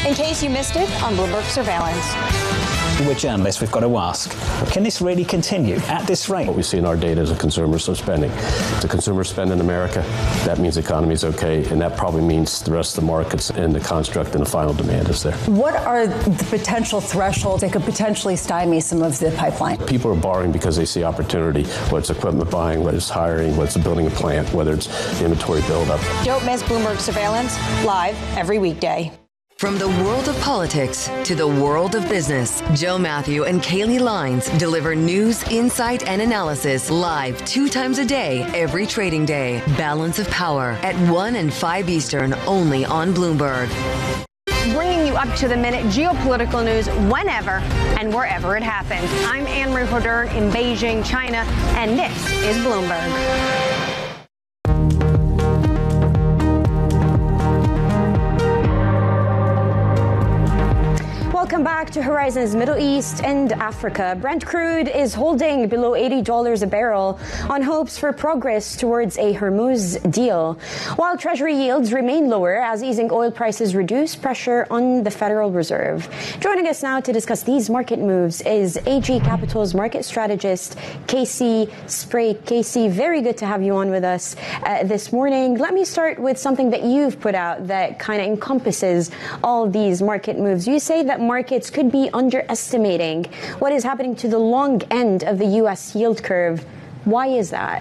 In case you missed it on Bloomberg Surveillance. We're journalists, we've got to ask, can this really continue at this rate? What we see in our data is a consumer spending. If the consumer spend in America, that means the economy is okay, and that probably means the rest of the markets and the construct and the final demand is there. What are the potential thresholds that could potentially stymie some of the pipeline? People are borrowing because they see opportunity, whether it's equipment buying, whether it's hiring, whether it's building a plant, whether it's inventory buildup. Don't miss Bloomberg Surveillance, live every weekday. From the world of politics to the world of business, Joe Matthew and Kaylee Lines deliver news, insight, and analysis live 2 times a day, every trading day. Balance of Power at 1 and 5 Eastern, only on Bloomberg. Bringing you up to the minute geopolitical news whenever and wherever it happens. I'm Anne-Marie Hodern in Beijing, China, and this is Bloomberg. Welcome back to Horizons Middle East and Africa. Brent crude is holding below $80 a barrel on hopes for progress towards a Hormuz deal, while Treasury yields remain lower as easing oil prices reduce pressure on the Federal Reserve. Joining us now to discuss these market moves is AG Capital's market strategist, Casey Sprague. Casey, very good to have you on with us this morning. Let me start with something that you've put out that kind of encompasses all these market moves. You say that markets could be underestimating what is happening to the long end of the U.S. yield curve. Why is that?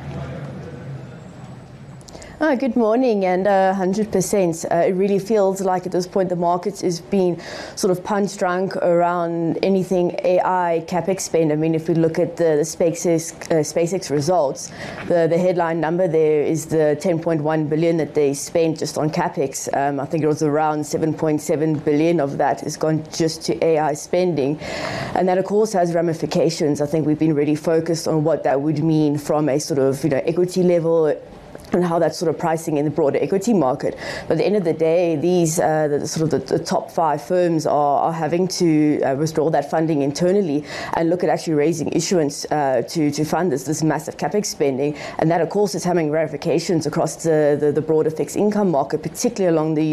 Good morning, and 100%. It really feels like at this point the market is being sort of punch drunk around anything AI CapEx spend. I mean, if we look at the SpaceX results, the headline number there is the $10.1 billion that they spent just on CapEx. I think it was around $7.7 billion of that has gone just to AI spending. And that, of course, has ramifications. I think we've been really focused on what that would mean from a sort of, equity level, and how that's sort of pricing in the broader equity market. But at the end of the day, these the top 5 firms are having to withdraw that funding internally and look at actually raising issuance to fund this massive CapEx spending. And that, of course, is having ramifications across the broader fixed income market, particularly along the